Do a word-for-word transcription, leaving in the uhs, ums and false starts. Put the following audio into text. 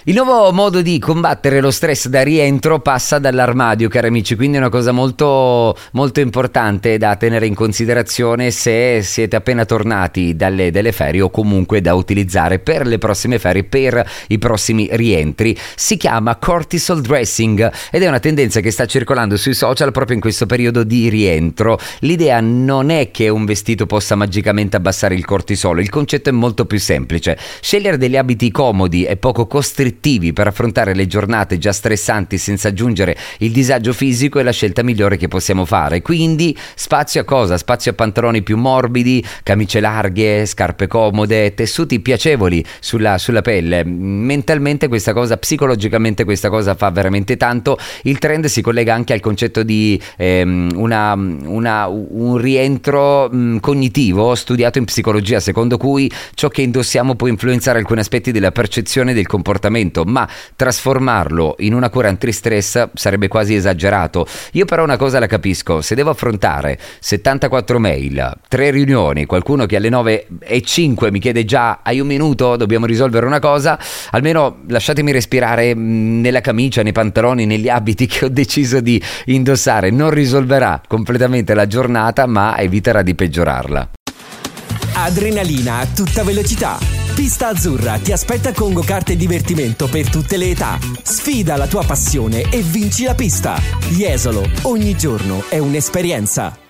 Il nuovo modo di combattere lo stress da rientro passa dall'armadio, cari amici, quindi è una cosa molto, molto importante da tenere in considerazione se siete appena tornati dalle delle ferie o comunque da utilizzare per le prossime ferie, per i prossimi rientri. Si chiama cortisol dressing ed è una tendenza che sta circolando sui social proprio in questo periodo di rientro. L'idea non è che un vestito possa magicamente abbassare il cortisolo, il concetto è molto più semplice. Scegliere degli abiti comodi e poco costrittivi per affrontare le giornate già stressanti senza aggiungere il disagio fisico è la scelta migliore che possiamo fare. Quindi spazio a cosa? Spazio a pantaloni più morbidi, camicie larghe, scarpe comode, tessuti piacevoli sulla, sulla pelle. Mentalmente questa cosa, psicologicamente questa cosa fa veramente tanto. Il trend si collega anche al concetto di ehm, una, una, un rientro mh, cognitivo studiato in psicologia, secondo cui ciò che indossiamo può influenzare alcuni aspetti della percezione del comportamento, ma trasformarlo in una cura antistress sarebbe quasi esagerato. Io però una cosa la capisco: se devo affrontare settantaquattro mail, tre riunioni, qualcuno che alle nove e cinque mi chiede già hai un minuto, dobbiamo risolvere una cosa, almeno lasciatemi respirare nella camicia, nei pantaloni, negli abiti che ho deciso di indossare. Non risolverà completamente la giornata, ma eviterà di peggiorarla. Adrenalina a tutta velocità. Pista Azzurra ti aspetta con go-kart e divertimento per tutte le età. Sfida la tua passione e vinci la pista. Jesolo, ogni giorno è un'esperienza.